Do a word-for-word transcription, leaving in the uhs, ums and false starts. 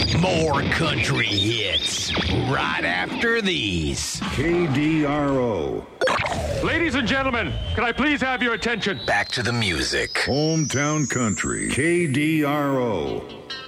More country hits right after these. K D R O. Ladies and gentlemen, can I please have your attention? Back to the music. Hometown Country. K D R O.